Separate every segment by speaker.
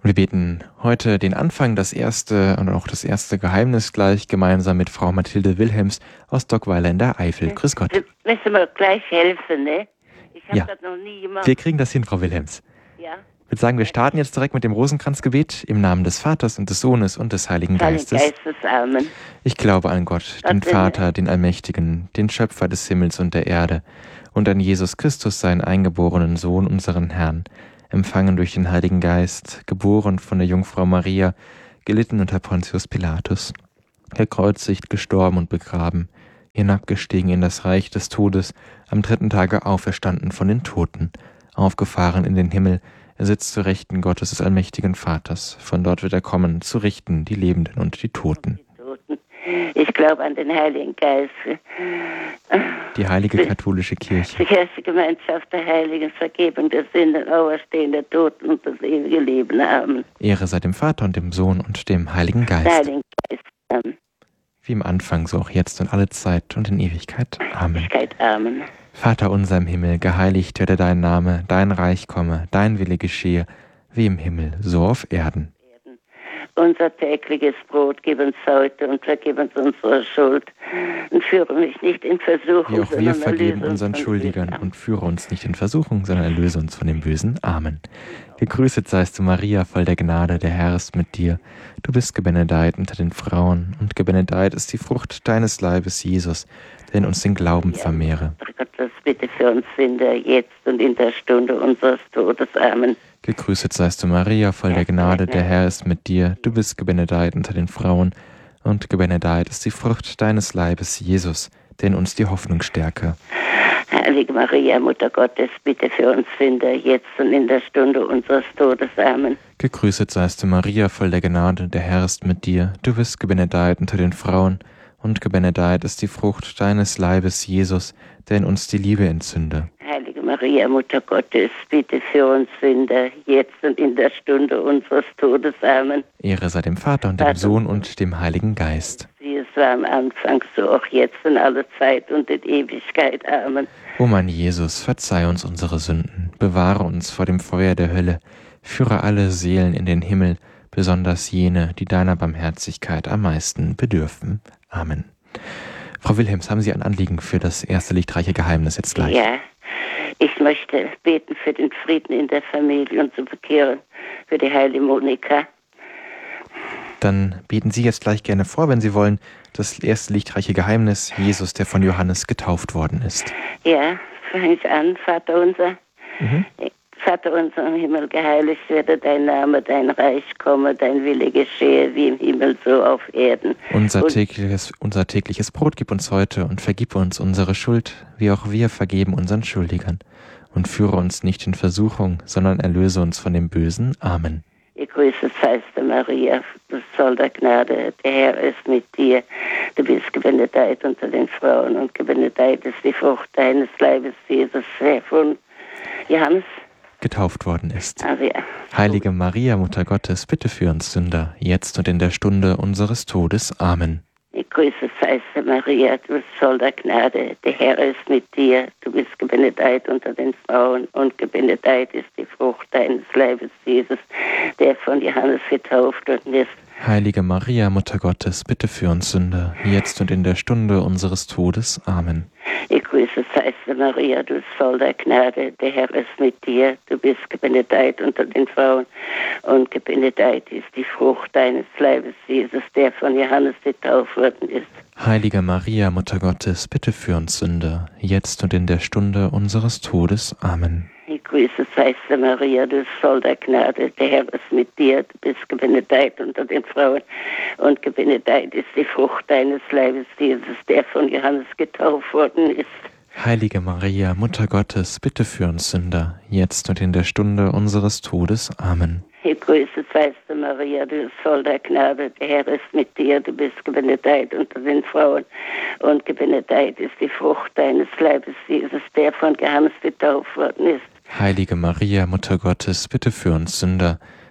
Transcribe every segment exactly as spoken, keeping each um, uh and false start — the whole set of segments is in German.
Speaker 1: Wir beten heute den Anfang, das erste und auch das erste Geheimnis gleich gemeinsam mit Frau Mathilde Wilhelms aus Dockweiler in der Eifel. Grüß Gott.
Speaker 2: Du müssen mir gleich helfen, ne? Ich habe
Speaker 1: Ja.
Speaker 2: das noch nie gemacht.
Speaker 1: Wir kriegen das hin, Frau Wilhelms.
Speaker 2: Ja.
Speaker 1: Ich würde sagen, wir starten jetzt direkt mit dem Rosenkranzgebet im Namen des Vaters und des Sohnes und des Heiligen
Speaker 2: Heiligen
Speaker 1: Geistes.
Speaker 2: Geistes, Amen.
Speaker 1: Ich glaube an Gott, den
Speaker 2: Gott,
Speaker 1: Vater, den Allmächtigen, den Schöpfer des Himmels und der Erde, und an Jesus Christus, seinen eingeborenen Sohn, unseren Herrn, empfangen durch den Heiligen Geist, geboren von der Jungfrau Maria, gelitten unter Pontius Pilatus, gekreuzigt, gestorben und begraben, hinabgestiegen in das Reich des Todes, am dritten Tage auferstanden von den Toten, aufgefahren in den Himmel, er sitzt zu Rechten Gottes des allmächtigen Vaters. Von dort wird er kommen, zu richten die Lebenden und die Toten.
Speaker 2: Ich glaube an den Heiligen Geist.
Speaker 1: Die heilige katholische Kirche.
Speaker 2: Die erste Gemeinschaft der Heiligen, Vergebung der Sünden, Auferstehen der Toten und das ewige Leben. Amen.
Speaker 1: Ehre sei dem Vater und dem Sohn und dem Heiligen Geist.
Speaker 2: Der Heiligen Geist. Amen.
Speaker 1: Wie im Anfang, so auch jetzt und alle Zeit und in Ewigkeit. Amen.
Speaker 2: Ewigkeit. Amen.
Speaker 1: Vater unser im Himmel, geheiligt werde dein Name, dein Reich komme, dein Wille geschehe, wie im Himmel, so auf Erden.
Speaker 2: Unser tägliches Brot gib uns heute und vergib uns unsere Schuld und führe mich nicht in Versuchung,
Speaker 1: wie auch wir
Speaker 2: sondern
Speaker 1: vergeben
Speaker 2: erlöse uns
Speaker 1: unseren
Speaker 2: von
Speaker 1: Schuldigern
Speaker 2: Bösen.
Speaker 1: und führe uns nicht in Versuchung, sondern erlöse uns von dem Bösen. Amen. Gegrüßet seist du, Maria, voll der Gnade, der Herr ist mit dir. Du bist gebenedeit unter den Frauen und gebenedeit ist die Frucht deines Leibes, Jesus, der in uns den Glauben vermehre.
Speaker 2: Gottes bitte für uns Sünder, jetzt und in der Stunde unseres Todes. Amen.
Speaker 1: Gegrüßet seist du, Maria, voll der Gnade, der Herr ist mit dir. Du bist gebenedeit unter den Frauen und gebenedeit ist die Frucht deines Leibes, Jesus, der in uns die Hoffnung stärke.
Speaker 2: Heilige Maria, Mutter Gottes, bitte für uns Sünder, jetzt und in der Stunde unseres Todes. Amen.
Speaker 1: Gegrüßet seist du, Maria, voll der Gnade, der Herr ist mit dir. Du bist gebenedeit unter den Frauen und gebenedeit ist die Frucht deines Leibes, Jesus, der in uns die Liebe entzünde.
Speaker 2: Heilige Maria, Mutter Gottes, bitte für uns Sünder, jetzt und in der Stunde unseres Todes. Amen.
Speaker 1: Ehre sei dem Vater und dem
Speaker 2: Vater
Speaker 1: Sohn und dem Heiligen Geist.
Speaker 2: Wie es war am Anfang, so auch jetzt und alle Zeit und in Ewigkeit. Amen.
Speaker 1: O mein Jesus, verzeih uns unsere Sünden, bewahre uns vor dem Feuer der Hölle, führe alle Seelen in den Himmel, besonders jene, die deiner Barmherzigkeit am meisten bedürfen. Amen. Frau Wilhelms, haben Sie ein Anliegen für das erste lichtreiche Geheimnis jetzt gleich?
Speaker 2: Ja, ich möchte beten für den Frieden in der Familie und zu bekehren für die heilige Monika.
Speaker 1: Dann beten Sie jetzt gleich gerne vor, wenn Sie wollen, das erste lichtreiche Geheimnis, Jesus, der von Johannes getauft worden ist.
Speaker 2: Ja, fange ich an, Vater unser.
Speaker 1: Mhm.
Speaker 2: Vater unser im Himmel, geheiligt werde dein Name, dein Reich komme, dein Wille geschehe, wie im Himmel, so auf Erden.
Speaker 1: Unser
Speaker 2: Und
Speaker 1: tägliches, unser tägliches Brot gib uns heute und vergib uns unsere Schuld, wie auch wir vergeben unseren Schuldigern. Und führe uns nicht in Versuchung, sondern erlöse uns von dem Bösen. Amen.
Speaker 2: gegrüßet seist du, Maria, du voll der Gnade, der Herr ist mit dir. Du bist gebenedeit unter den Frauen und gebenedeit ist die Frucht deines Leibes, Jesus, der von Johannes
Speaker 1: getauft worden ist.
Speaker 2: Also, ja.
Speaker 1: Heilige Maria, Mutter Gottes, bitte für uns Sünder, jetzt und in der Stunde unseres Todes. Amen.
Speaker 2: Gegrüßet seist du, Maria, du bist voll der Gnade, der Herr ist mit dir. Du bist gebenedeit unter den Frauen und gebenedeit ist die Frucht deines Leibes, Jesus, der von Johannes getauft worden ist.
Speaker 1: Heilige Maria, Mutter Gottes, bitte für uns Sünder, jetzt und in der Stunde unseres Todes. Amen.
Speaker 2: Gegrüßet seist du, Maria, du bist voll der Gnade, der Herr ist mit dir. Du bist gebenedeit unter den Frauen und gebenedeit ist die Frucht deines Leibes, Jesus, der von Johannes getauft worden ist.
Speaker 1: Heilige Maria, Mutter Gottes, bitte für uns Sünder, jetzt und in der Stunde unseres Todes. Amen.
Speaker 2: Gegrüßet seist du, Maria, du bist voll der Gnade, der Herr ist mit dir. Du bist gebenedeit unter den Frauen und gebenedeit ist die Frucht deines Leibes, Jesus, der von Johannes getauft worden ist.
Speaker 1: Heilige Maria, Mutter Gottes, bitte für uns Sünder, jetzt und in der Stunde unseres Todes. Amen.
Speaker 2: Gegrüßet seist du, Maria, du bist voll der Gnade, der Herr ist mit dir. Du bist gebenedeit unter den Frauen und gebenedeit ist die Frucht deines Leibes, Jesus, der von Johannes getauft worden ist.
Speaker 1: Heilige Maria, Mutter Gottes, bitte für uns Sünder,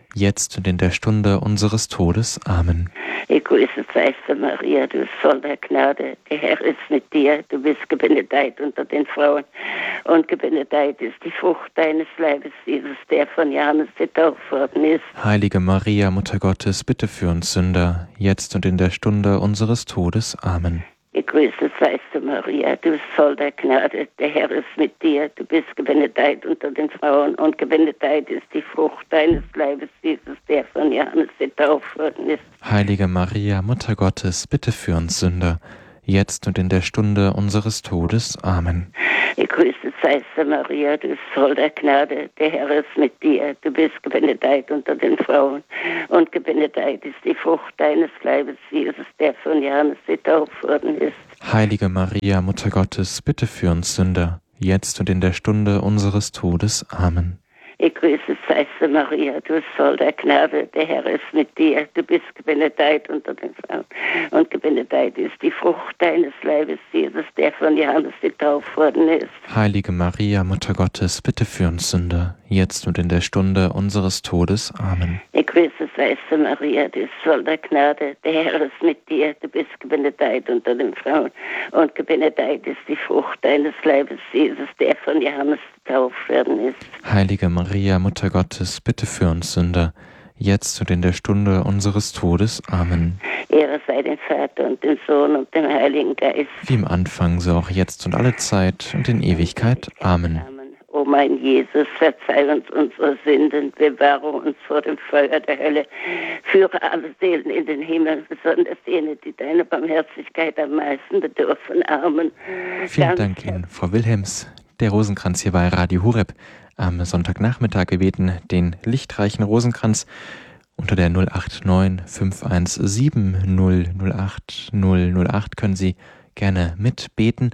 Speaker 1: jetzt und in der Stunde unseres Todes. Amen.
Speaker 2: Ich grüße seist du, Maria, du bist voll der Gnade. Der Herr ist mit dir. Du bist gebenedeit unter den Frauen. Und gebenedeit ist die Frucht deines Leibes, Jesus, der von Johannes getauft worden ist.
Speaker 1: Heilige Maria, Mutter Gottes, bitte für uns Sünder, jetzt und in der Stunde unseres Todes. Amen.
Speaker 2: Ich grüße seist du, Maria, du bist voll der Gnade. Der Herr ist mit dir. Du bist gebenedeit unter den Frauen. Und gebenedeit ist die Frucht deines Leibes, Jesus, der von Johannes getauft worden ist.
Speaker 1: Heilige Maria, Mutter Gottes, bitte für uns Sünder, jetzt und in der Stunde unseres Todes. Amen.
Speaker 2: Ich grüße seist du, Maria, du bist voll der Gnade. Der Herr ist mit dir. Du bist gebenedeit unter den Frauen. Und gebenedeit ist die Frucht deines Leibes, Jesus, der von Johannes getauft worden ist.
Speaker 1: Heilige Maria, Mutter Gottes, bitte für uns Sünder, jetzt und in der Stunde unseres Todes. Amen.
Speaker 2: Ich grüße seist du, Maria, du bist voll der Gnade, der Herr ist mit dir. Du bist gebenedeit unter den Frauen. Und gebenedeit ist die Frucht deines Leibes, Jesus, der von Johannes getauft worden ist.
Speaker 1: Heilige Maria, Mutter Gottes, bitte für uns Sünder, jetzt und in der Stunde unseres Todes. Amen.
Speaker 2: Ich grüße seist du, Maria, du bist voll der Gnade, der Herr ist mit dir. Du bist gebenedeit unter den Frauen. Und gebenedeit ist die Frucht deines Leibes, Jesus, der von Johannes getauft worden ist.
Speaker 1: Heilige Maria, Mutter Gottes, bitte für uns Sünder, jetzt und in der Stunde unseres Todes. Amen.
Speaker 2: Ehre sei dem Vater und dem Sohn und dem Heiligen Geist.
Speaker 1: Wie im Anfang, so auch jetzt und alle Zeit und in Ewigkeit. Amen.
Speaker 2: Amen. O mein Jesus, verzeih uns unsere Sünden, bewahre uns vor dem Feuer der Hölle, führe alle Seelen in den Himmel, besonders jene, die deine Barmherzigkeit am meisten bedürfen. Amen.
Speaker 1: Vielen
Speaker 2: Ganz
Speaker 1: Dank Ihnen, Frau Wilhelms. Der Rosenkranz hier bei Radio Horeb. Am Sonntagnachmittag gebeten den lichtreichen Rosenkranz unter der null acht neun fünf eins sieben null null acht null null acht können Sie gerne mitbeten.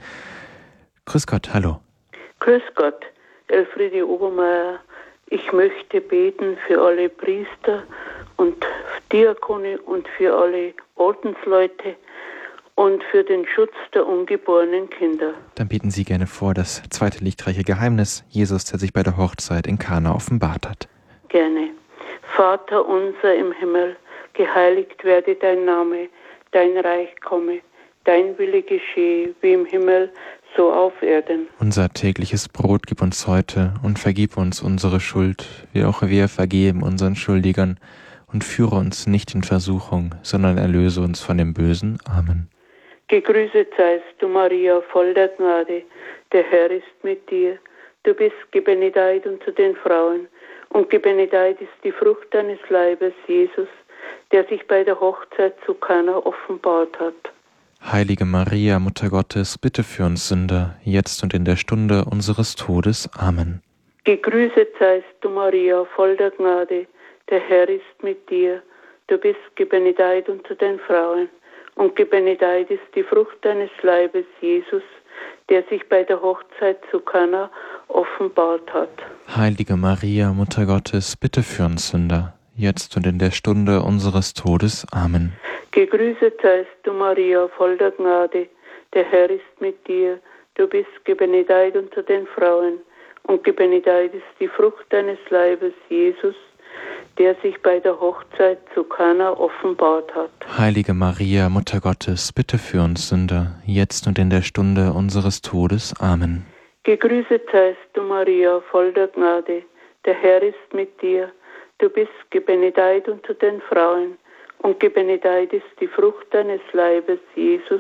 Speaker 1: Grüß Gott, hallo.
Speaker 3: Grüß Gott, Elfriede Obermeier. Ich möchte beten für alle Priester und Diakone und für alle Ordensleute und für den Schutz der ungeborenen Kinder.
Speaker 1: Dann beten Sie gerne vor das zweite lichtreiche Geheimnis, Jesus, der sich bei der Hochzeit in Kana offenbart hat.
Speaker 3: Gerne. Vater unser im Himmel, geheiligt werde dein Name, dein Reich komme, dein Wille geschehe, wie im Himmel, so auf Erden.
Speaker 1: Unser tägliches Brot gib uns heute und vergib uns unsere Schuld, wie auch wir vergeben unseren Schuldigern. Und führe uns nicht in Versuchung, sondern erlöse uns von dem Bösen. Amen.
Speaker 3: Gegrüßet seist du, Maria, voll der Gnade, der Herr ist mit dir. Du bist gebenedeit unter den Frauen, und gebenedeit ist die Frucht deines Leibes, Jesus, der sich bei der Hochzeit zu Kana offenbart hat.
Speaker 1: Heilige Maria, Mutter Gottes, bitte für uns Sünder, jetzt und in der Stunde unseres Todes. Amen.
Speaker 3: Gegrüßet seist du, Maria, voll der Gnade, der Herr ist mit dir. Du bist gebenedeit unter den Frauen, und gebenedeit ist die Frucht deines Leibes, Jesus, der sich bei der Hochzeit zu Kana offenbart hat.
Speaker 1: Heilige Maria, Mutter Gottes, bitte für uns Sünder, jetzt und in der Stunde unseres Todes. Amen.
Speaker 3: Gegrüßet seist du, Maria, voll der Gnade, der Herr ist mit dir. Du bist gebenedeit unter den Frauen, und gebenedeit ist die Frucht deines Leibes, Jesus, der sich bei der Hochzeit zu Kana offenbart hat.
Speaker 1: Heilige Maria, Mutter Gottes, bitte für uns Sünder, jetzt und in der Stunde unseres Todes. Amen.
Speaker 3: Gegrüßet seist du, Maria, voll der Gnade, der Herr ist mit dir. Du bist gebenedeit unter den Frauen, und gebenedeit ist die Frucht deines Leibes, Jesus,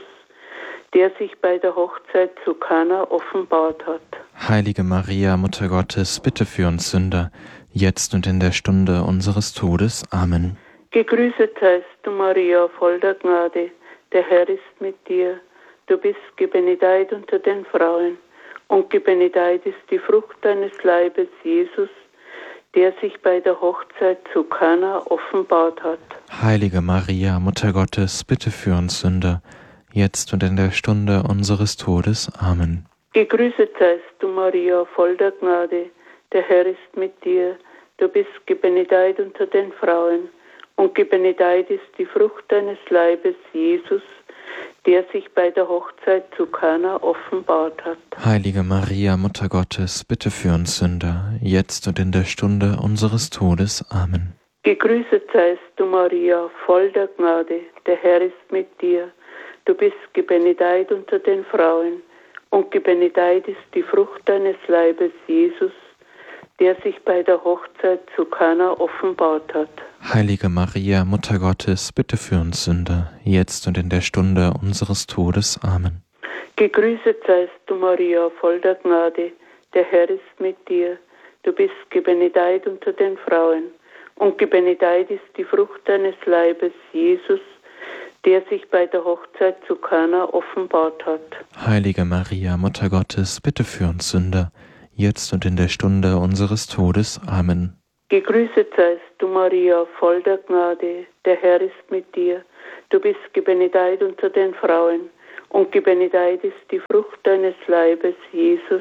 Speaker 3: der sich bei der Hochzeit zu Kana offenbart hat.
Speaker 1: Heilige Maria, Mutter Gottes, bitte für uns Sünder, jetzt und in der Stunde unseres Todes. Amen.
Speaker 3: Gegrüßet seist du, Maria, voll der Gnade, der Herr ist mit dir. Du bist gebenedeit unter den Frauen, und gebenedeit ist die Frucht deines Leibes, Jesus, der sich bei der Hochzeit zu Kana offenbart hat.
Speaker 1: Heilige Maria, Mutter Gottes, bitte für uns Sünder, jetzt und in der Stunde unseres Todes. Amen.
Speaker 3: Gegrüßet seist du, Maria, voll der Gnade, der Herr ist mit dir. Du bist gebenedeit unter den Frauen, und gebenedeit ist die Frucht deines Leibes, Jesus, der sich bei der Hochzeit zu Kana offenbart hat.
Speaker 1: Heilige Maria, Mutter Gottes, bitte für uns Sünder, jetzt und in der Stunde unseres Todes. Amen.
Speaker 3: Gegrüßet seist du, Maria, voll der Gnade, der Herr ist mit dir. Du bist gebenedeit unter den Frauen, und gebenedeit ist die Frucht deines Leibes, Jesus, der sich bei der Hochzeit zu Kana offenbart hat.
Speaker 1: Heilige Maria, Mutter Gottes, bitte für uns Sünder, jetzt und in der Stunde unseres Todes. Amen.
Speaker 3: Gegrüßet seist du, Maria, voll der Gnade, der Herr ist mit dir. Du bist gebenedeit unter den Frauen, und gebenedeit ist die Frucht deines Leibes, Jesus, der sich bei der Hochzeit zu Kana offenbart hat.
Speaker 1: Heilige Maria, Mutter Gottes, bitte für uns Sünder, jetzt und in der Stunde unseres Todes. Amen.
Speaker 3: Gegrüßet seist du, Maria, voll der Gnade, der Herr ist mit dir. Du bist gebenedeit unter den Frauen, und gebenedeit ist die Frucht deines Leibes, Jesus,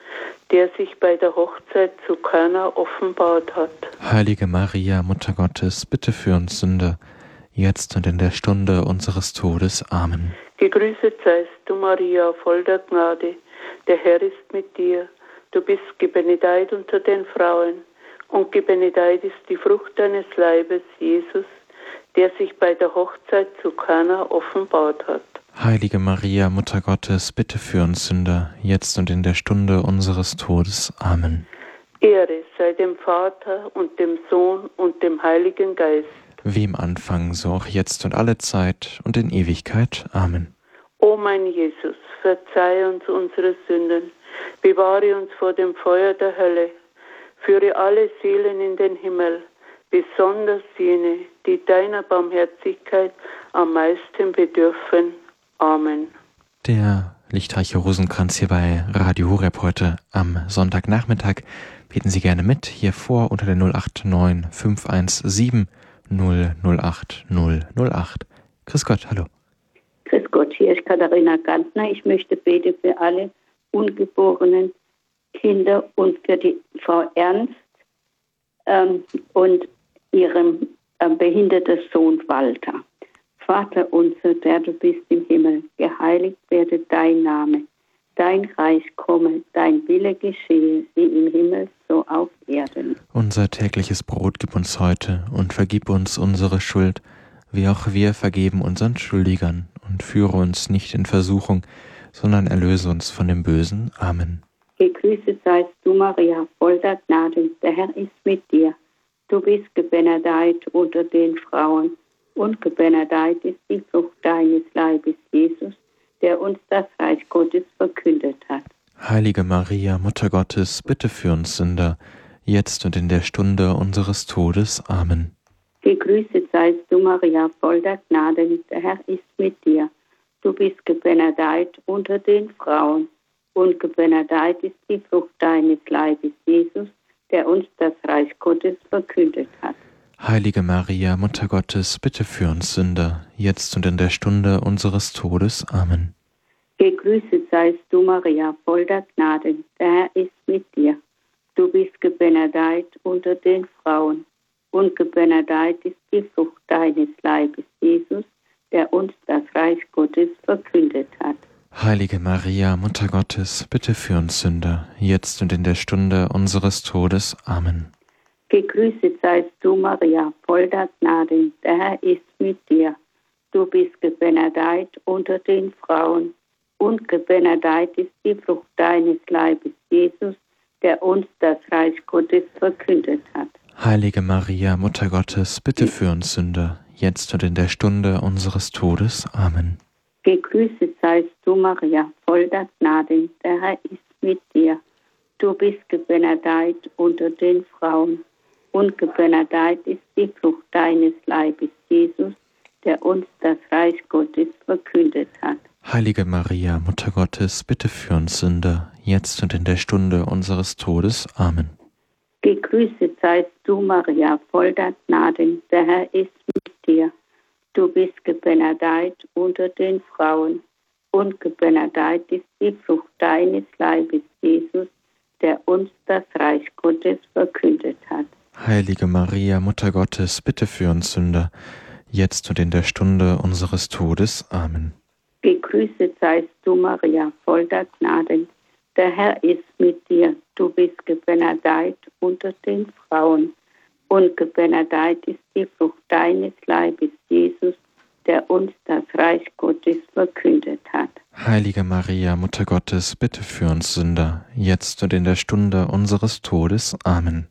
Speaker 3: der sich bei der Hochzeit zu Kana offenbart hat.
Speaker 1: Heilige Maria, Mutter Gottes, bitte für uns Sünder, jetzt und in der Stunde unseres Todes. Amen.
Speaker 3: Gegrüßet seist du, Maria, voll der Gnade, der Herr ist mit dir. Du bist gebenedeit unter den Frauen, und gebenedeit ist die Frucht deines Leibes, Jesus, der sich bei der Hochzeit zu Kana offenbart hat.
Speaker 1: Heilige Maria, Mutter Gottes, bitte für uns Sünder, jetzt und in der Stunde unseres Todes. Amen.
Speaker 3: Ehre sei dem Vater und dem Sohn und dem Heiligen Geist.
Speaker 1: Wie im Anfang, so auch jetzt und alle Zeit und in Ewigkeit. Amen.
Speaker 3: O mein Jesus, verzeih uns unsere Sünden, bewahre uns vor dem Feuer der Hölle, führe alle Seelen in den Himmel, besonders jene, die deiner Barmherzigkeit am meisten bedürfen. Amen.
Speaker 1: Der lichtreiche Rosenkranz hier bei Radio Horeb heute am Sonntagnachmittag. Beten Sie gerne mit, hier vor unter der null acht neun fünf eins sieben null null acht null null acht. Grüß Gott, hallo.
Speaker 2: Grüß Gott, hier ist Katharina Gantner. Ich möchte beten für alle ungeborenen Kinder und für die Frau Ernst ähm, und ihrem äh, behinderten Sohn Walter. Vater unser, der du bist im Himmel, geheiligt werde dein Name. Dein Reich komme, dein Wille geschehe, wie im Himmel, so auf Erden.
Speaker 1: Unser tägliches Brot gib uns heute und vergib uns unsere Schuld, wie auch wir vergeben unseren Schuldigern. Und führe uns nicht in Versuchung, sondern erlöse uns von dem Bösen. Amen.
Speaker 2: Gegrüßet seist du, Maria, voll der Gnade, der Herr ist mit dir. Du bist gebenedeit unter den Frauen, und gebenedeit ist die Frucht deines Leibes, Jesus, der uns das Reich Gottes verkündet hat.
Speaker 1: Heilige Maria, Mutter Gottes, bitte für uns Sünder, jetzt und in der Stunde unseres Todes. Amen.
Speaker 2: Gegrüßet seist du, Maria, voll der Gnade, der Herr ist mit dir. Du bist gebenedeit unter den Frauen, und gebenedeit ist die Frucht deines Leibes, Jesus, der uns das Reich Gottes verkündet hat.
Speaker 1: Heilige Maria, Mutter Gottes, bitte für uns Sünder, jetzt und in der Stunde unseres Todes. Amen.
Speaker 2: Gegrüßet seist du, Maria, voll der Gnade, der Herr ist mit dir. Du bist gebenedeit unter den Frauen, und gebenedeit ist die Frucht deines Leibes, Jesus, der uns das Reich Gottes verkündet hat.
Speaker 1: Heilige Maria, Mutter Gottes, bitte für uns Sünder, jetzt und in der Stunde unseres Todes. Amen.
Speaker 2: Gegrüßet seist du, Maria, voll der Gnade, der Herr ist mit dir. Du bist gebenedeit unter den Frauen, und gebenedeit ist die Frucht deines Leibes, Jesus, der uns das Reich Gottes verkündet hat.
Speaker 1: Heilige Maria, Mutter Gottes, bitte für uns Sünder, jetzt und in der Stunde unseres Todes. Amen.
Speaker 2: Gegrüßet seist du, Maria, voll der Gnade, der Herr ist mit dir. Du bist gebenedeit unter den Frauen, und gebenedeit ist die Frucht deines Leibes, Jesus, der uns das Reich Gottes verkündet hat.
Speaker 1: Heilige Maria, Mutter Gottes, bitte für uns Sünder, jetzt und in der Stunde unseres Todes. Amen.
Speaker 2: Gegrüßet seist du, Maria, voll der Gnade, der Herr ist mit dir. Du bist gebenedeit unter den Frauen, und gebenedeit ist die Frucht deines Leibes, Jesus, der uns das Reich Gottes verkündet hat.
Speaker 1: Heilige Maria, Mutter Gottes, bitte für uns Sünder, jetzt und in der Stunde unseres Todes. Amen.
Speaker 2: Gegrüßet seist du, Maria, voll der Gnade, der Herr ist mit dir. Du bist gebenedeit unter den Frauen,
Speaker 4: und gebenedeit ist die Frucht deines Leibes, Jesus, der uns das Reich Gottes verkündet hat.
Speaker 1: Heilige Maria, Mutter Gottes, bitte für uns Sünder, jetzt und in der Stunde unseres Todes. Amen.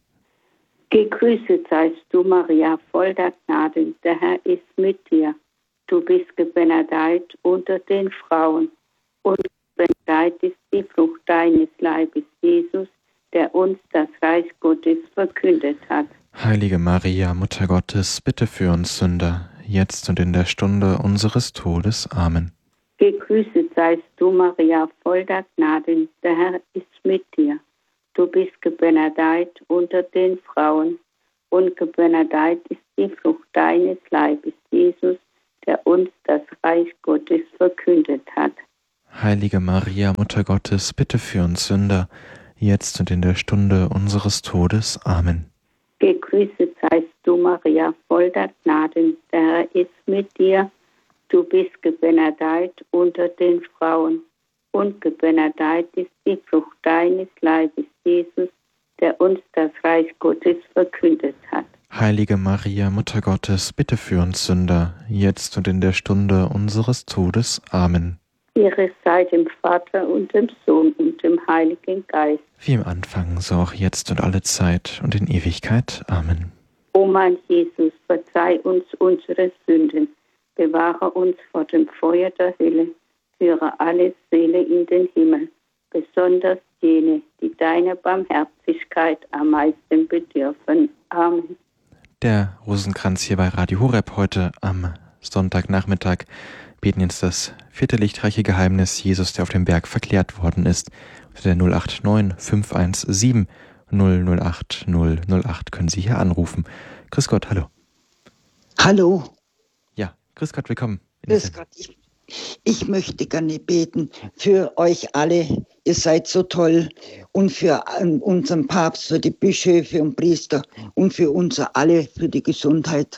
Speaker 4: Gegrüßet seist du, Maria, voll der Gnade, der Herr ist mit dir. Du bist gebenedeit unter den Frauen, und gebenedeit ist die Frucht deines Leibes, Jesus, der uns das Reich Gottes verkündet hat.
Speaker 1: Heilige Maria, Mutter Gottes, bitte für uns Sünder, jetzt und in der Stunde unseres Todes. Amen.
Speaker 4: Gegrüßet seist du, Maria, voll der Gnade, der Herr ist mit dir. Du bist gebenedeit unter den Frauen, und gebenedeit ist die Frucht deines Leibes, Jesus, der uns das Reich Gottes verkündet hat.
Speaker 1: Heilige Maria, Mutter Gottes, bitte für uns Sünder, jetzt und in der Stunde unseres Todes. Amen.
Speaker 4: Gegrüßet seist du, Maria, voll der Gnade, der Herr ist mit dir. Du bist gebenedeit unter den Frauen, und gebenedeit ist die Frucht deines Leibes, Jesus, der uns das Reich Gottes verkündet hat.
Speaker 1: Heilige Maria, Mutter Gottes, bitte für uns Sünder, jetzt und in der Stunde unseres Todes. Amen.
Speaker 4: Ehre sei dem Vater und dem Sohn und dem Heiligen Geist.
Speaker 1: Wie im Anfang, so auch jetzt und alle Zeit und in Ewigkeit. Amen.
Speaker 4: O mein Jesus, verzeih uns unsere Sünden, bewahre uns vor dem Feuer der Hölle, führe alle Seelen in den Himmel, besonders jene, die deiner Barmherzigkeit am meisten bedürfen. Amen.
Speaker 1: Der Rosenkranz hier bei Radio Horeb heute am Sonntagnachmittag beten jetzt das vierte lichtreiche Geheimnis Jesus, der auf dem Berg verklärt worden ist. Unter der null acht neun fünf eins sieben null null acht null null acht können Sie hier anrufen. Grüß Gott, hallo.
Speaker 5: Hallo.
Speaker 1: Ja, grüß Gott, willkommen.
Speaker 5: Grüß Gott. Ich, ich möchte gerne beten für euch alle. Ihr seid so toll. Und für unseren Papst, für die Bischöfe und Priester und für uns alle, für die Gesundheit.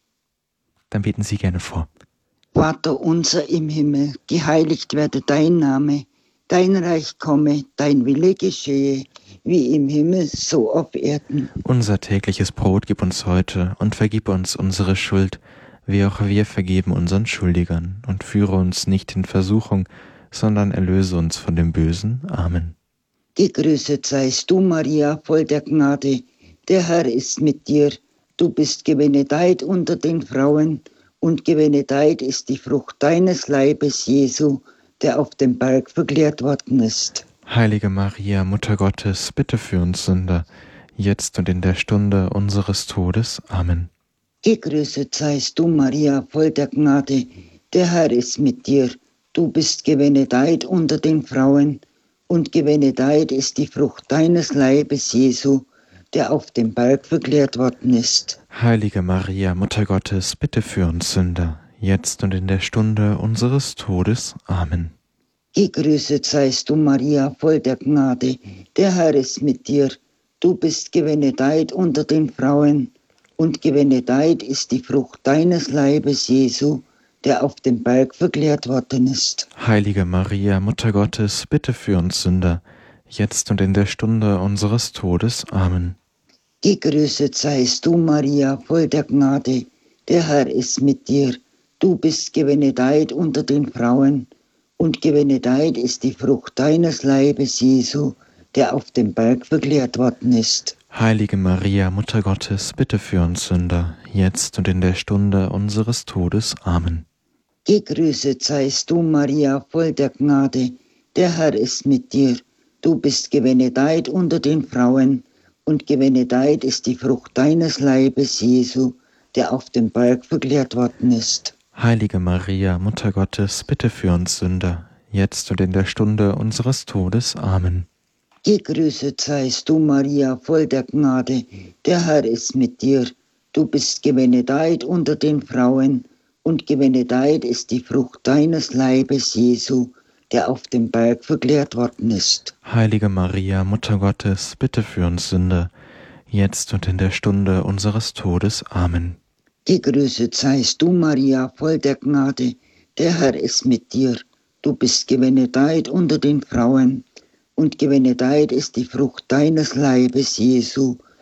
Speaker 1: Dann beten Sie gerne vor.
Speaker 5: Vater unser im Himmel, geheiligt werde dein Name, dein Reich komme, dein Wille geschehe, wie im Himmel, so auf Erden.
Speaker 1: Unser tägliches Brot gib uns heute und vergib uns unsere Schuld, wie auch wir vergeben unseren Schuldigern. Und führe uns nicht in Versuchung, sondern erlöse uns von dem Bösen. Amen.
Speaker 5: Gegrüßet seist du, Maria, voll der Gnade, der Herr ist mit dir. Du bist gebenedeit unter den Frauen, und gebenedeit ist die Frucht deines Leibes, Jesu, der auf dem Berg verklärt worden ist.
Speaker 1: Heilige Maria, Mutter Gottes, bitte für uns Sünder, jetzt und in der Stunde unseres Todes. Amen.
Speaker 5: Gegrüßet seist du, Maria, voll der Gnade, der Herr ist mit dir. Du bist gebenedeit unter den Frauen, und gebenedeit ist die Frucht deines Leibes, Jesu, der auf dem Berg verklärt worden ist.
Speaker 1: Heilige Maria, Mutter Gottes, bitte für uns Sünder, jetzt und in der Stunde unseres Todes. Amen.
Speaker 5: Gegrüßet seist du, Maria, voll der Gnade, der Herr ist mit dir. Du bist gebenedeit unter den Frauen, und gebenedeit ist die Frucht deines Leibes, Jesu, der auf dem Berg verklärt worden ist.
Speaker 1: Heilige Maria, Mutter Gottes, bitte für uns Sünder, jetzt und in der Stunde unseres Todes. Amen.
Speaker 5: Gegrüßet seist du, Maria, voll der Gnade, der Herr ist mit dir. Du bist gebenedeit unter den Frauen, und gebenedeit ist die Frucht deines Leibes, Jesu, der auf dem Berg verklärt worden ist.
Speaker 1: Heilige Maria, Mutter Gottes, bitte für uns Sünder, jetzt und in der Stunde unseres Todes. Amen.
Speaker 5: Gegrüßet seist du, Maria, voll der Gnade, der Herr ist mit dir. Du bist gebenedeit unter den Frauen, und gebenedeit ist die Frucht deines Leibes, Jesu, der auf dem Berg verklärt worden ist.
Speaker 1: Heilige Maria, Mutter Gottes, bitte für uns Sünder, jetzt und in der Stunde unseres Todes. Amen.
Speaker 5: Gegrüßet seist du, Maria, voll der Gnade, der Herr ist mit dir. Du bist gebenedeit unter den Frauen, und gebenedeit ist die Frucht deines Leibes, Jesu, der auf dem Berg verklärt worden ist.
Speaker 1: Heilige Maria, Mutter Gottes, bitte für uns Sünder, jetzt und in der Stunde unseres Todes. Amen.
Speaker 5: Gegrüßet seist du, Maria, voll der Gnade, der Herr ist mit dir. Du bist gebenedeit unter den Frauen, und gebenedeit ist die Frucht deines Leibes, Jesu,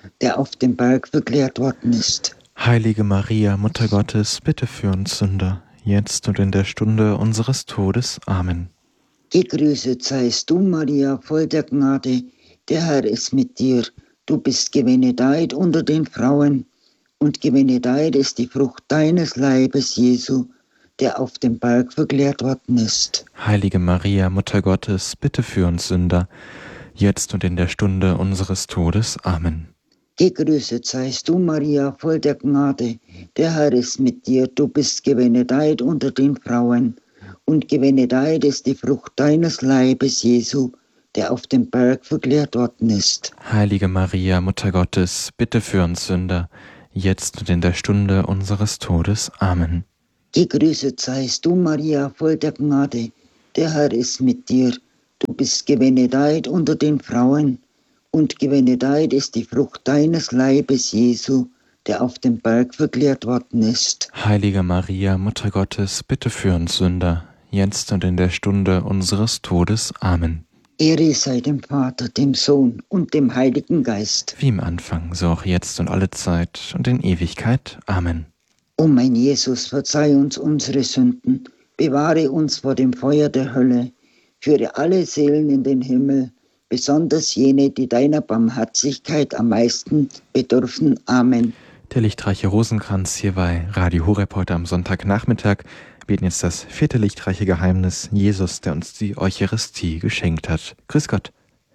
Speaker 5: der auf dem Berg verklärt worden ist.
Speaker 1: Heilige Maria, Mutter Gottes, bitte für uns Sünder, jetzt und in der Stunde unseres Todes. Amen.
Speaker 5: Gegrüßet seist du, Maria, voll der Gnade, der Herr ist mit dir. Du bist gebenedeit unter den Frauen, und gebenedeit ist die Frucht deines Leibes, Jesu, der auf dem Berg verklärt worden ist.
Speaker 1: Heilige Maria, Mutter Gottes, bitte für uns Sünder, jetzt und in der Stunde unseres Todes. Amen.
Speaker 5: Gegrüßet seist du, Maria, voll der Gnade, der Herr ist mit dir. Du bist gebenedeit unter den Frauen, und gebenedeit ist die Frucht deines Leibes, Jesu, der auf dem Berg verklärt worden ist.
Speaker 1: Heilige Maria, Mutter Gottes, bitte für uns Sünder, jetzt und in der Stunde unseres Todes. Amen.
Speaker 5: Gegrüßet seist du, Maria, voll der Gnade, der Herr ist mit dir. Du bist gebenedeit unter den Frauen, und gebenedeit ist die Frucht deines Leibes, Jesu, der auf dem Berg verklärt worden ist.
Speaker 1: Heilige Maria, Mutter Gottes, bitte für uns Sünder, jetzt und in der Stunde unseres Todes. Amen.
Speaker 5: Ehre sei dem Vater, dem Sohn und dem Heiligen Geist.
Speaker 1: Wie im Anfang, so auch jetzt und alle Zeit und in Ewigkeit. Amen.
Speaker 5: O mein Jesus, verzeih uns unsere Sünden, bewahre uns vor dem Feuer der Hölle, führe alle Seelen in den Himmel, besonders jene, die deiner Barmherzigkeit am meisten bedürfen. Amen.
Speaker 1: Der lichtreiche Rosenkranz hier bei Radio Horeb heute am Sonntagnachmittag. Wir beten jetzt das vierte lichtreiche Geheimnis, Jesus, der uns die Eucharistie geschenkt hat. Grüß Gott.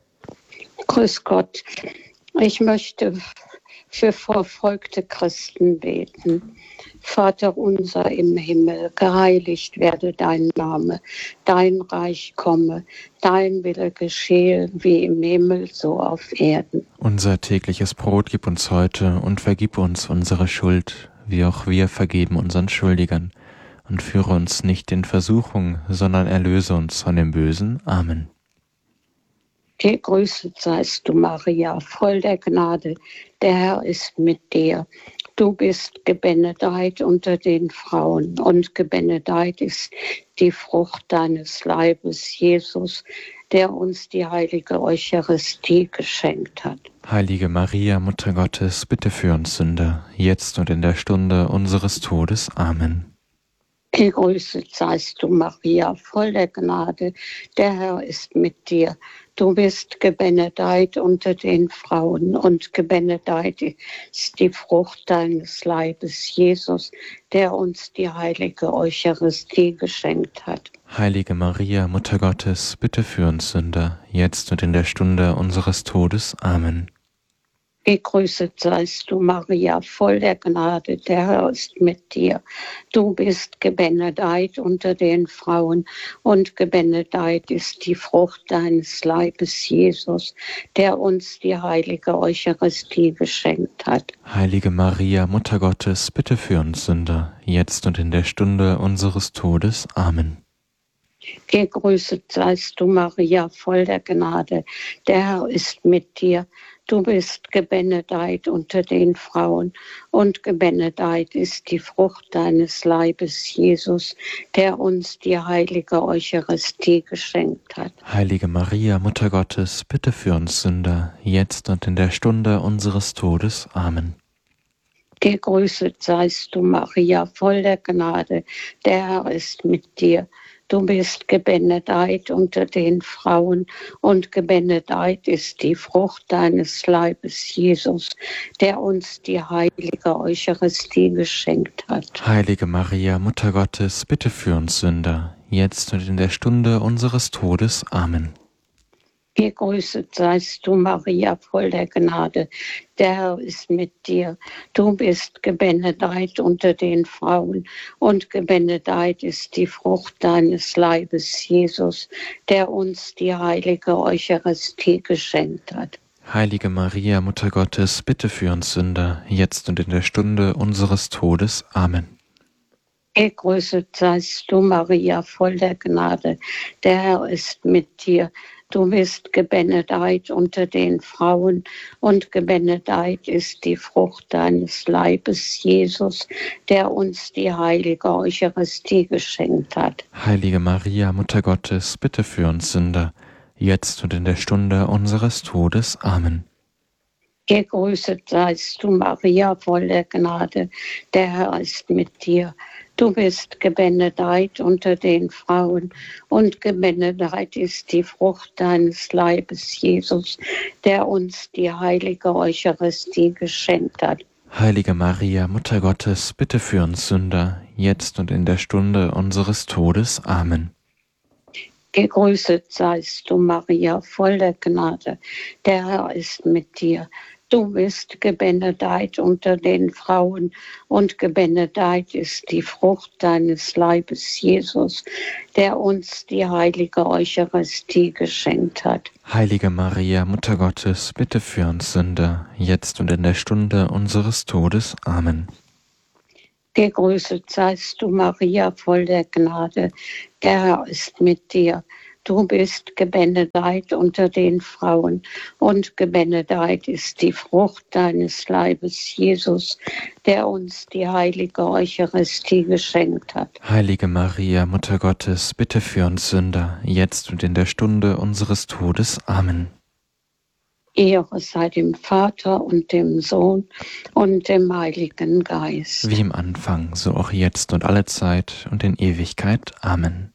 Speaker 4: Grüß Gott. Ich möchte für verfolgte Christen beten. Vater unser im Himmel, geheiligt werde dein Name, dein Reich komme, dein Wille geschehe, wie im Himmel, so auf Erden.
Speaker 1: Unser tägliches Brot gib uns heute und vergib uns unsere Schuld, wie auch wir vergeben unseren Schuldigern. Und führe uns nicht in Versuchung, sondern erlöse uns von dem Bösen. Amen.
Speaker 4: Gegrüßet seist du, Maria, voll der Gnade, der Herr ist mit dir. Du bist gebenedeit unter den Frauen, und gebenedeit ist die Frucht deines Leibes, Jesus, der uns die heilige Eucharistie geschenkt hat.
Speaker 1: Heilige Maria, Mutter Gottes, bitte für uns Sünder, jetzt und in der Stunde unseres Todes. Amen.
Speaker 4: Gegrüßet seist du, Maria, voll der Gnade, der Herr ist mit dir. Du bist gebenedeit unter den Frauen, und gebenedeit ist die Frucht deines Leibes, Jesus, der uns die heilige Eucharistie geschenkt hat.
Speaker 1: Heilige Maria, Mutter Gottes, bitte für uns Sünder, jetzt und in der Stunde unseres Todes. Amen.
Speaker 4: Gegrüßet seist du, Maria, voll der Gnade, der Herr ist mit dir. Du bist gebenedeit unter den Frauen, und gebenedeit ist die Frucht deines Leibes, Jesus, der uns die heilige Eucharistie geschenkt hat.
Speaker 1: Heilige Maria, Mutter Gottes, bitte für uns Sünder, jetzt und in der Stunde unseres Todes. Amen.
Speaker 4: Gegrüßet seist du, Maria, voll der Gnade, der Herr ist mit dir. Du bist gebenedeit unter den Frauen, und gebenedeit ist die Frucht deines Leibes, Jesus, der uns die heilige Eucharistie geschenkt hat.
Speaker 1: Heilige Maria, Mutter Gottes, bitte für uns Sünder, jetzt und in der Stunde unseres Todes. Amen.
Speaker 4: Gegrüßet seist du, Maria, voll der Gnade, der Herr ist mit dir. Du bist gebenedeit unter den Frauen, und gebenedeit ist die Frucht deines Leibes, Jesus, der uns die heilige Eucharistie geschenkt hat.
Speaker 1: Heilige Maria, Mutter Gottes, bitte für uns Sünder, jetzt und in der Stunde unseres Todes. Amen.
Speaker 4: Gegrüßet seist du, Maria, voll der Gnade, der Herr ist mit dir. Du bist gebenedeit unter den Frauen, und gebenedeit ist die Frucht deines Leibes, Jesus, der uns die heilige Eucharistie geschenkt hat.
Speaker 1: Heilige Maria, Mutter Gottes, bitte für uns Sünder, jetzt und in der Stunde unseres Todes. Amen.
Speaker 4: Gegrüßet seist du, Maria, voll der Gnade, der Herr ist mit dir. Du bist gebenedeit unter den Frauen, und gebenedeit ist die Frucht deines Leibes, Jesus, der uns die heilige Eucharistie geschenkt hat.
Speaker 1: Heilige Maria, Mutter Gottes, bitte für uns Sünder, jetzt und in der Stunde unseres Todes. Amen.
Speaker 4: Gegrüßet seist du, Maria, voll der Gnade, der Herr ist mit dir. Du bist gebenedeit unter den Frauen, und gebenedeit ist die Frucht deines Leibes, Jesus, der uns die heilige Eucharistie geschenkt hat.
Speaker 1: Heilige Maria, Mutter Gottes, bitte für uns Sünder, jetzt und in der Stunde unseres Todes. Amen.
Speaker 4: Gegrüßet seist du, Maria, voll der Gnade, der Herr ist mit dir. Du bist gebenedeit unter den Frauen, und gebenedeit ist die Frucht deines Leibes, Jesus, der uns die heilige Eucharistie geschenkt hat.
Speaker 1: Heilige Maria, Mutter Gottes, bitte für uns Sünder, jetzt und in der Stunde unseres Todes. Amen.
Speaker 4: Gegrüßet seist du, Maria, voll der Gnade, der Herr ist mit dir. Du bist gebenedeit unter den Frauen, und gebenedeit ist die Frucht deines Leibes, Jesus, der uns die heilige Eucharistie geschenkt hat.
Speaker 1: Heilige Maria, Mutter Gottes, bitte für uns Sünder, jetzt und in der Stunde unseres Todes. Amen.
Speaker 4: Ehre sei dem Vater und dem Sohn und dem Heiligen Geist.
Speaker 1: Wie im Anfang, so auch jetzt und alle Zeit und in Ewigkeit. Amen.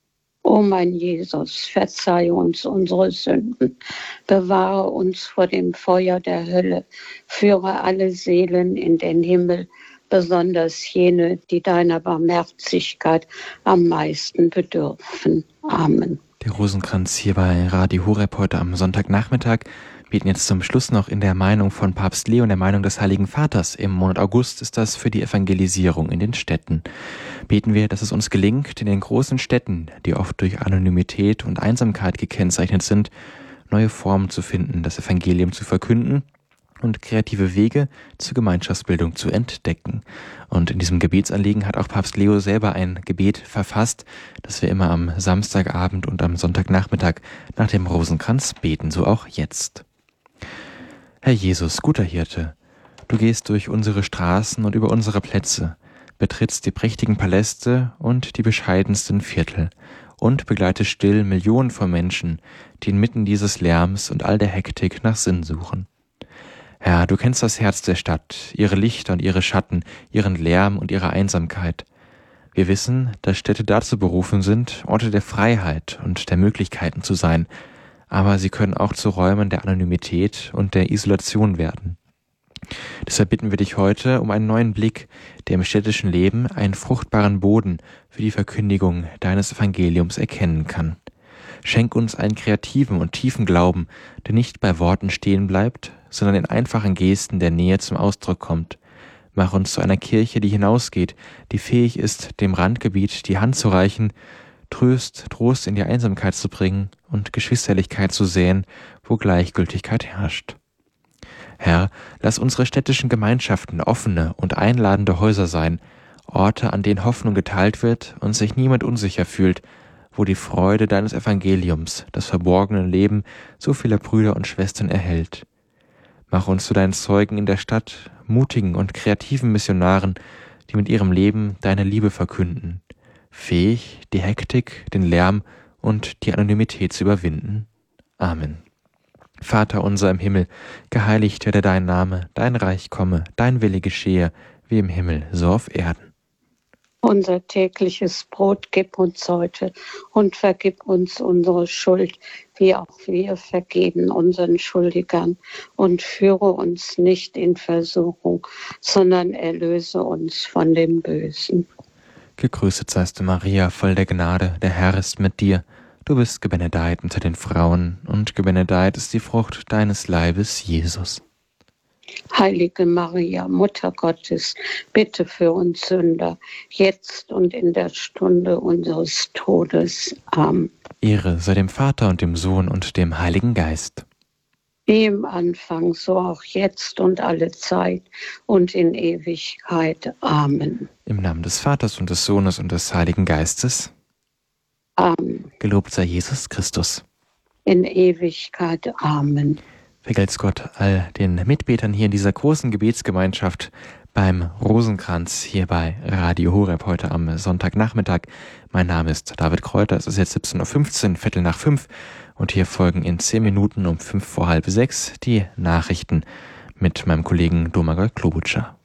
Speaker 4: O mein Jesus, verzeih uns unsere Sünden, bewahre uns vor dem Feuer der Hölle, führe alle Seelen in den Himmel, besonders jene, die deiner Barmherzigkeit am meisten bedürfen. Amen.
Speaker 1: Der Rosenkranz hier bei Radio Horeb heute am Sonntagnachmittag. Wir beten jetzt zum Schluss noch in der Meinung von Papst Leo und der Meinung des Heiligen Vaters. Im Monat August ist das für die Evangelisierung in den Städten. Beten wir, dass es uns gelingt, in den großen Städten, die oft durch Anonymität und Einsamkeit gekennzeichnet sind, neue Formen zu finden, das Evangelium zu verkünden und kreative Wege zur Gemeinschaftsbildung zu entdecken. Und in diesem Gebetsanliegen hat auch Papst Leo selber ein Gebet verfasst, das wir immer am Samstagabend und am Sonntagnachmittag nach dem Rosenkranz beten, so auch jetzt. Herr Jesus, guter Hirte, du gehst durch unsere Straßen und über unsere Plätze, betrittst die prächtigen Paläste und die bescheidensten Viertel und begleitest still Millionen von Menschen, die inmitten dieses Lärms und all der Hektik nach Sinn suchen. Herr, du kennst das Herz der Stadt, ihre Lichter und ihre Schatten, ihren Lärm und ihre Einsamkeit. Wir wissen, dass Städte dazu berufen sind, Orte der Freiheit und der Möglichkeiten zu sein, aber sie können auch zu Räumen der Anonymität und der Isolation werden. Deshalb bitten wir dich heute um einen neuen Blick, der im städtischen Leben einen fruchtbaren Boden für die Verkündigung deines Evangeliums erkennen kann. Schenk uns einen kreativen und tiefen Glauben, der nicht bei Worten stehen bleibt, sondern in einfachen Gesten der Nähe zum Ausdruck kommt. Mach uns zu einer Kirche, die hinausgeht, die fähig ist, dem Randgebiet die Hand zu reichen, Tröst, Trost in die Einsamkeit zu bringen und Geschwisterlichkeit zu säen, wo Gleichgültigkeit herrscht. Herr, lass unsere städtischen Gemeinschaften offene und einladende Häuser sein, Orte, an denen Hoffnung geteilt wird und sich niemand unsicher fühlt, wo die Freude deines Evangeliums, das verborgene Leben so vieler Brüder und Schwestern erhält. Mach uns zu deinen Zeugen in der Stadt, mutigen und kreativen Missionaren, die mit ihrem Leben deine Liebe verkünden, fähig, die Hektik, den Lärm und die Anonymität zu überwinden. Amen. Vater unser im Himmel, geheiligt werde dein Name, dein Reich komme, dein Wille geschehe, wie im Himmel, so auf Erden.
Speaker 4: Unser tägliches Brot gib uns heute und vergib uns unsere Schuld, wie auch wir vergeben unseren Schuldigern. Und führe uns nicht in Versuchung, sondern erlöse uns von dem Bösen.
Speaker 1: Gegrüßet seist du, Maria, voll der Gnade, der Herr ist mit dir. Du bist gebenedeit unter den Frauen, und gebenedeit ist die Frucht deines Leibes, Jesus.
Speaker 4: Heilige Maria, Mutter Gottes, bitte für uns Sünder, jetzt und in der Stunde unseres Todes. Amen.
Speaker 1: Ehre sei dem Vater und dem Sohn und dem Heiligen Geist.
Speaker 4: Wie im Anfang, so auch jetzt und alle Zeit und in Ewigkeit. Amen.
Speaker 1: Im Namen des Vaters und des Sohnes und des Heiligen Geistes.
Speaker 4: Amen.
Speaker 1: Gelobt sei Jesus Christus.
Speaker 4: In Ewigkeit. Amen.
Speaker 1: Vergelt's Gott all den Mitbetern hier in dieser großen Gebetsgemeinschaft beim Rosenkranz hier bei Radio Horeb heute am Sonntagnachmittag. Mein Name ist David Kräuter, es ist jetzt siebzehn Uhr fünfzehn, Viertel nach fünf und hier folgen in zehn Minuten um fünf vor halb sechs die Nachrichten mit meinem Kollegen Domagoj Klobučar.